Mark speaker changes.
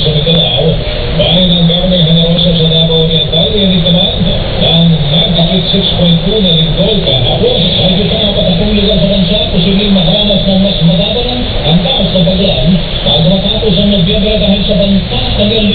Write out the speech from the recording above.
Speaker 1: sa Mindanao, bahay ng Barangay Generosa sa Davao Oriental, yan naman ng magnitude 6.2 na lindol kahapon. Medyo pa ang patapong lugar sa bansa, posibleng makaranas ng mas mababa ang taas na paglan bago matapos ang Nobyembre dahil sa banta ng El